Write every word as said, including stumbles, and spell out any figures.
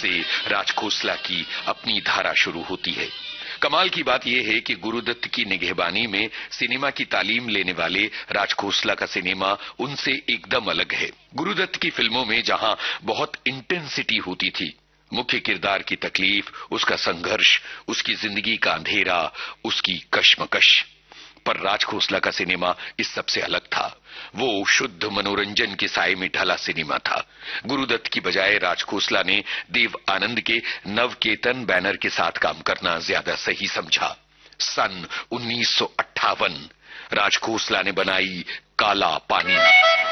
से राजखोसला की अपनी धारा शुरू होती है। कमाल की बात यह है कि गुरुदत्त की निगहबानी में सिनेमा की तालीम लेने वाले राजखोसला का सिनेमा उनसे एकदम अलग है। गुरुदत्त की फिल्मों में जहां बहुत इंटेंसिटी होती थी, मुख्य किरदार की तकलीफ, उसका संघर्ष, उसकी जिंदगी का अंधेरा, उसकी कश्मकश, पर राजखोसला का सिनेमा इस सबसे अलग था। वो शुद्ध मनोरंजन के साए में ढला सिनेमा था। गुरुदत्त की बजाय राजखोसला ने देव आनंद के नवकेतन बैनर के साथ काम करना ज्यादा सही समझा। सन उन्नीस सौ अट्ठावन राजखोसला ने बनाई काला पानी।